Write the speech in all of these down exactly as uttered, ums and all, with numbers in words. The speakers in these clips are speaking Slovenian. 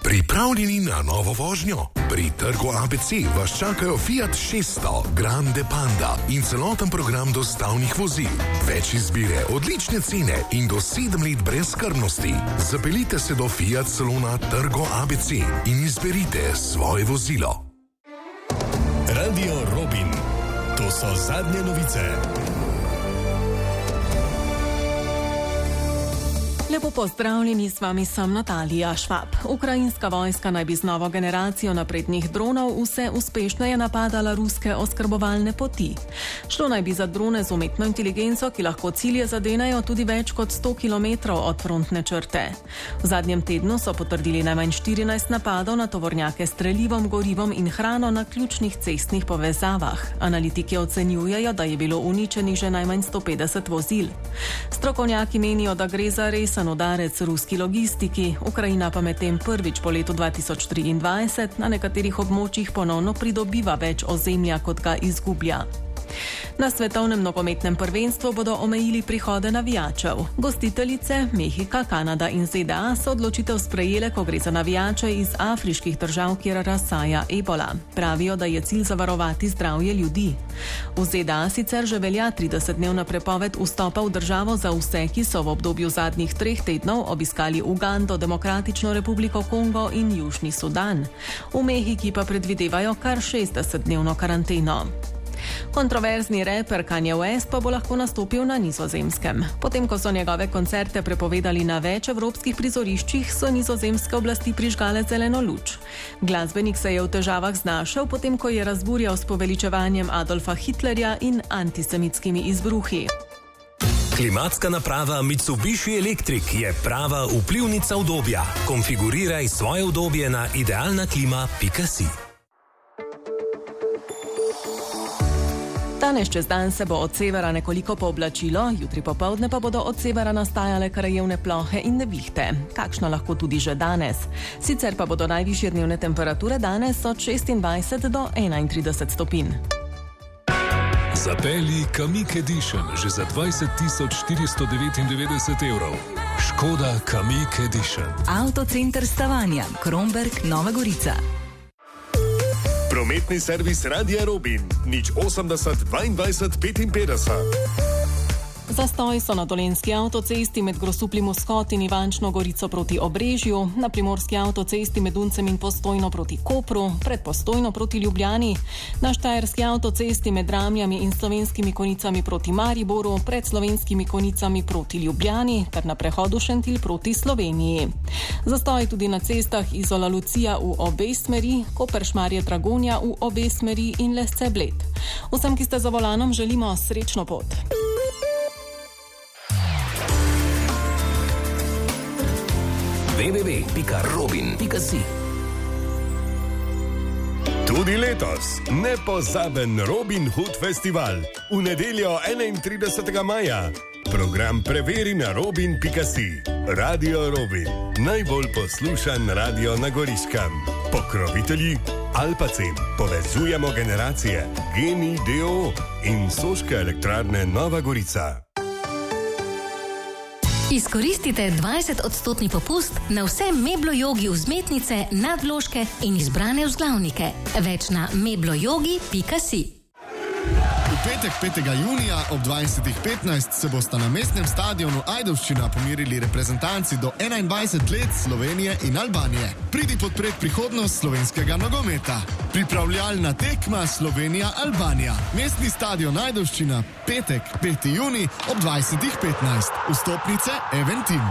Pripravljeni na novo vožnjo? Pri trgu A B C vas čakajo Fiat šeststo, Grande Panda in celoten program dostavnih vozil. Več izbire, odlične cene in do sedem let brezskrbnosti. Zapeljite se do Fiat salona Trgo A B C in izberite svoje vozilo. Radio Robin. To so zadnje novice. Lepo pozdravljeni, s vami sem Natalija Švab. Ukrajinska vojska naj bi z novo generacijo naprednih dronov vse uspešneje napadala ruske oskrbovalne poti. Šlo naj bi za drone z umetno inteligenco, ki lahko cilje zadenejo tudi več kot sto kilometrov od frontne črte. V zadnjem tednu so potrdili najmanj štirinajst napadov na tovornjake s strelivom, gorivom in hrano na ključnih cestnih povezavah. Analitiki ocenjujejo, da je bilo uničenih že najmanj sto petdeset vozil. Strokovnjaki menijo, da gre za res udarec ruski logistiki, Ukrajina pa medtem prvič po letu dva tisoč triindvajset na nekaterih območjih ponovno pridobiva več ozemlja, kot ga izgublja. Na svetovnem nogometnem prvenstvu bodo omejili prihode navijačev. Gostiteljice Mehika, Kanada in Z D A so odločitev sprejele, ko gre za navijače iz afriških držav, kjer razsaja ebola. Pravijo, da je cilj zavarovati zdravje ljudi. V Z D A sicer že velja tridesetdnevna prepoved vstopa v državo za vse, ki so v obdobju zadnjih treh tednov obiskali Ugando, Demokratično republiko Kongo in Južni Sudan. V Mehiki pa predvidevajo kar šestdesetdnevno karanteno. Kontroverzni reper Kanye West pa bo lahko nastopil na Nizozemskem. Potem, ko so njegove koncerte prepovedali na več evropskih prizoriščih, so nizozemske oblasti prižgale zeleno luč. Glasbenik se je v težavah znašel, potem ko je razburjal s poveličevanjem Adolfa Hitlerja in antisemitskimi izbruhi. Klimatska naprava Mitsubishi Electric je prava vplivnica udobja. Konfiguriraj svoje udobje na idealna klima pika si. Danes čez dan se bo od severa nekoliko pooblačilo, jutri popoldne pa bodo od severa nastajale krajevne plohe in nevihte. Kakšna lahko tudi že danes. Sicer pa bodo najvišje dnevne temperature danes od šestindvajset do enaintrideset stopinj. Zapelji Kamiq Edition že za dvajset tisoč štiristo devetindevetdeset evrov. Škoda Kamiq Edition. Avtocenter Stavanja, Kromberk, Nova Gorica. Prometni servis Radia Robin, nič osemdeset dvaindvajset petinpetdeset. Zastoj so na Dolenjski avtocesti med Grosupljem v Skot in Ivančno Gorico proti Obrežju, na Primorski avtocesti med Uncem in Postojno proti Kopru, pred Postojno proti Ljubljani, na Štajerski avtocesti med Ramljami in Slovenskimi Konicami proti Mariboru, pred Slovenskimi Konicami proti Ljubljani ter na prehodu Šentilj proti Sloveniji. Zastoj tudi na cestah Izola Lucija v obe smeri, Koper Šmarje Dragonja v obe smeri in Lesce Bled. Vsem, ki ste za volanom, želimo srečno pot. w w w pika robin pika si. Tudi letos nepozaben Robin Hood Festival v nedeljo enaintridesetega maja. Program preveri na robin pika si. Radio Robin, najbolj poslušan radio na Goriškem. Pokrovitelji Alpacem, povezujemo generacije, Geni D O O in Soške elektrarne Nova Gorica. Izkoristite dvajsetodstotni popust na vse meblojogi vzmetnice, nadvložke in izbrane vzglavnike. Več na meblojogi pika si. V petek petega junija ob dvajsetih petnajst se bosta na mestnem stadionu Ajdovščina pomirili reprezentanci do enaindvajset let Slovenije in Albanije. Pridi podpret prihodnost slovenskega nogometa. Pripravljalna tekma Slovenija-Albanija. Mestni stadion Ajdovščina, petek peti junij ob dvajsetih petnajst. Vstopnice Eventim.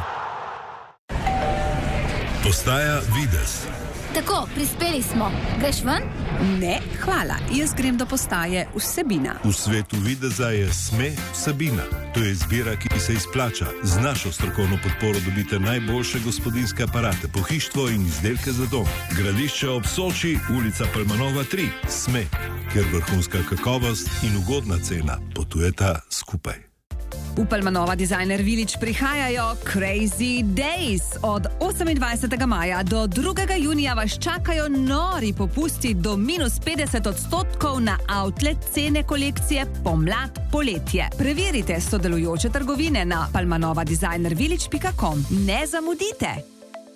Postaja Videz. Tako, prispeli smo. Greš ven? Ne, hvala. Jaz grem do postaje Vsebina. V svetu videza je SME Vsebina. To je izbira, ki se izplača. Z našo strokovno podporo dobite najboljše gospodinjske aparate, pohištvo in izdelke za dom. Gradišče ob Soči, ulica Palmanova tri. SME, kjer vrhunska kakovost in ugodna cena potujeta skupaj. V Palmanova Designer Village prihajajo Crazy Days. Od osemindvajsetega maja do drugega junija vas čakajo nori popusti do minus petdeset odstotkov na outlet cene kolekcije Pomlad poletje. Preverite sodelujoče trgovine na palmanova designer village pika com. Ne zamudite!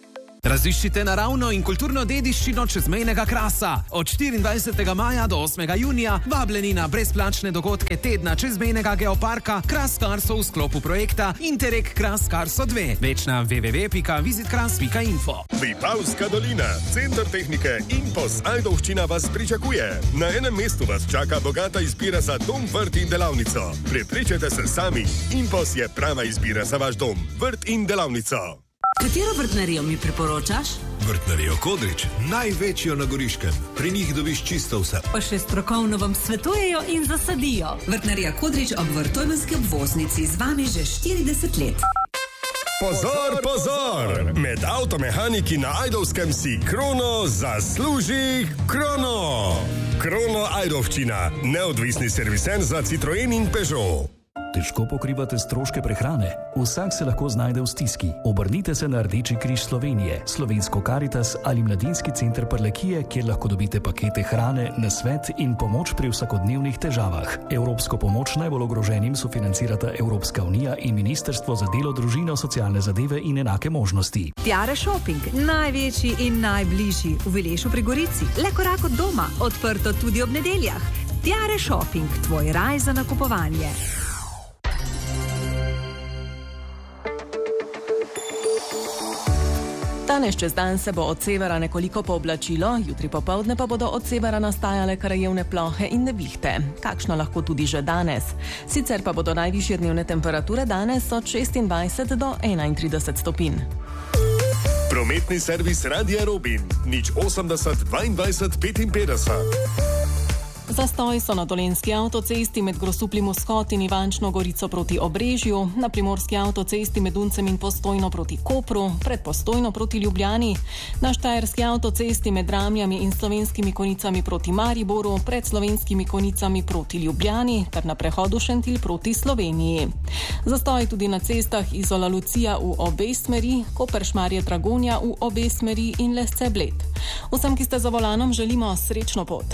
Raziščite naravno in kulturno dediščino čezmejnega Krasa. Od štiriindvajsetega maja do osmega junija vabljeni na brezplačne dogodke tedna čezmejnega geoparka Kras Karso v sklopu projekta Interreg Kras Karso dva. Več na w w w pika vizitkras pika info. Vipavska dolina, center tehnike Impos Ajdovščina vas pričakuje. Na enem mestu vas čaka bogata izbira za dom, vrt in delavnico. Prepričajte se sami, Impos je prava izbira za vaš dom, vrt in delavnico. Katero vrtnarijo mi priporočaš? Vrtnarijo Kodrič, največjo na Goriškem. Pri njih dobiš čisto vse. Pa še strokovno vam svetujejo in zasadijo. Vrtnarija Kodrič ob Vrtojmenski obvoznici z vami že štirideset let. Pozor, pozor! Med avtomehaniki na Ajdovskem si Krono zasluži Krono! Krono Ajdovščina, neodvisni servisen za Citroen in Peugeot. Težko pokrivate stroške prehrane? Vsak se lahko znajde v stiski. Obrnite se na Rdeči križ Slovenije, Slovensko Karitas ali Mladinski center Prlekije, kjer lahko dobite pakete hrane, nasvet in pomoč pri vsakodnevnih težavah. Evropsko pomoč najbolj ogroženim sofinancirata Evropska unija in Ministrstvo za delo, družino, socialne zadeve in enake možnosti. Tiare Shopping, največji in najbližji v Vilešu pri Gorici. Le korak od doma, odprto tudi ob nedeljah. Tiare Shopping, tvoj raj za nakupovanje. Danes čez dan se bo od severa nekoliko pooblačilo, jutri popoldne pa bodo od severa nastajale krajevne plohe in nevihte. Kakšno lahko tudi že danes. Sicer pa bodo najvišje dnevne temperature danes od šestindvajset do enaintrideset stopinj. Prometni servis Radia Robin, nič osemdeset dvaindvajset petinpetdeset. Zastoj so na Dolenjski avtocesti med Grosuplim vzhod in Ivančno Gorico proti Obrežju, na Primorski avtocesti med Uncem in Postojno proti Kopru, pred Postojno proti Ljubljani, na Štajerski avtocesti med Dramljami in Slovenskimi Konicami proti Mariboru, pred Slovenskimi Konicami proti Ljubljani ter na prehodu Šentilj proti Sloveniji. Zastoj tudi na cestah Izola Lucija v obe smeri, Koper Šmarje Dragonja v obe smeri in Lesce Bled. Vsem, ki ste za volanom, želimo srečno pot.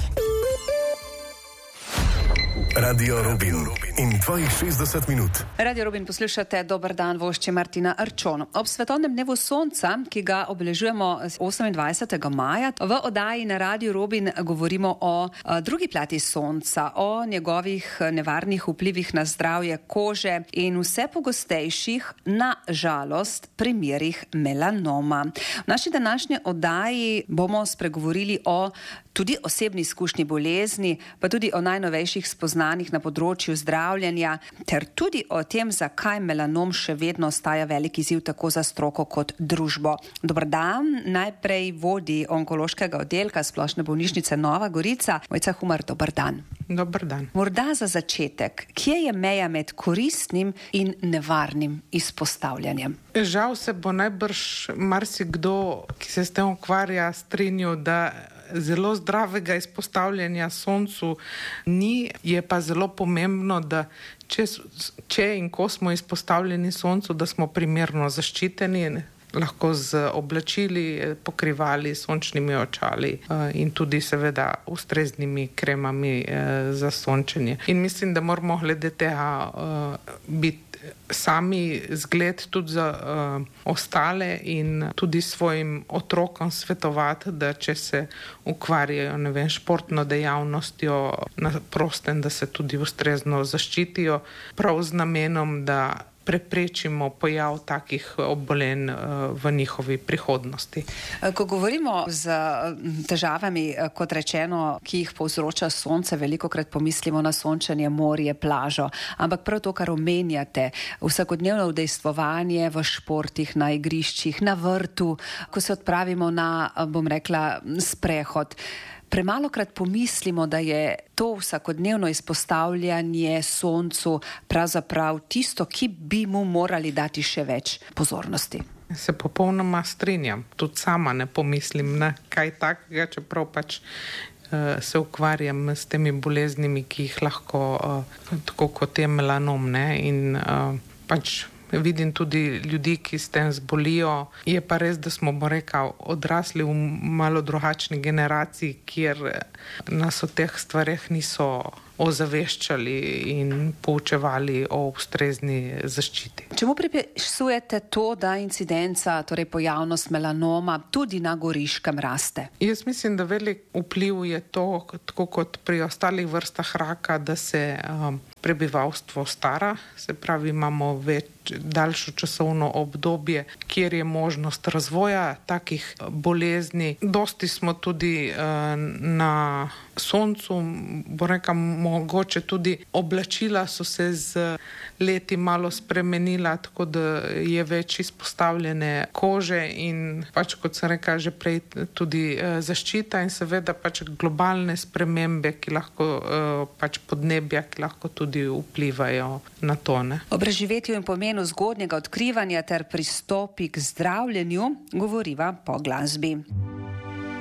Radio Robin in dvainšestdeset minut. Radio Robin poslušate, dober dan, vošče Martina Arčon. Ob svetovnem dnevu sonca, ki ga obeležujemo osemindvajsetega maja, v oddaji na Radio Robin govorimo o drugi plati sonca, o njegovih nevarnih vplivih na zdravje kože in vse pogostejših, na žalost, primerih melanoma. V naši današnji oddaji bomo spregovorili o tudi osebni izkušnji bolezni, pa tudi o najnovejših spoznanjih na področju zdravljenja, ter tudi o tem, zakaj melanom še vedno ostaja velik izziv tako za stroko kot družbo. Dober dan, najprej vodi onkološkega oddelka Splošne bolnišnice Nova Gorica, Mojca Humar, dober dan. Dober dan. Morda za začetek, kje je meja med koristnim in nevarnim izpostavljanjem? Žal se bo najbrž marsikdo, ki se s tem ukvarja, strinjal, da zelo zdravega izpostavljanja soncu ni, je pa zelo pomembno, da če, če in ko smo izpostavljeni soncu, da smo primerno zaščiteni, lahko z oblačili, pokrivali, sončnimi očali in tudi seveda ustreznimi kremami za sončenje. In mislim, da moramo glede tega biti sami zgled tudi za uh, ostale in tudi svojim otrokom svetovati, da če se ukvarjajo, ne vem, športno dejavnostjo na prostem, da se tudi ustrezno zaščitijo, prav z namenom, da preprečimo pojav takih obolenj v njihovi prihodnosti. Ko govorimo z težavami, kot rečeno, ki jih povzroča sonce, velikokrat pomislimo na sončenje, morje, plažo, ampak prav to, kar omenjate, vsakodnevno udejstvovanje v športih, na igriščih, na vrtu, ko se odpravimo na, bom rekla, sprehod. Premalokrat pomislimo, da je to vsakodnevno izpostavljanje soncu pravzaprav tisto, ki bi mu morali dati še več pozornosti. Se popolnoma strinjam. Tudi sama ne pomislim na kaj takega, čeprav pač uh, se ukvarjam s temi boleznimi, ki jih lahko, uh, tako kot je melanom, ne, in uh, pač vidim tudi ljudi, ki s tem zbolijo. Je pa res, da smo, bom rekel, odrasli v malo drugačni generaciji, kjer nas o teh stvareh niso ozaveščali in poučevali o ustrezni zaščiti. Čemu pripisujete to, da incidenca, torej pojavnost melanoma tudi na Goriškem raste? Jaz mislim, da velik vpliv je to, tako kot pri ostalih vrstah raka, da se um, prebivalstvo stara, se pravi, imamo več, daljšo časovno obdobje, kjer je možnost razvoja takih bolezni. Dosti smo tudi uh, na soncu, bo reka, mogoče tudi oblačila so se z leti malo spremenila, tako da je več izpostavljene kože in pač, kot sem rekla že prej, tudi uh, zaščita in seveda pač globalne spremembe, ki lahko uh, pač podnebja, ki lahko tudi vplivajo na to. Ne? O preživetju in pomenu zgodnjega odkrivanja ter pristopi k zdravljenju govoriva po glasbi.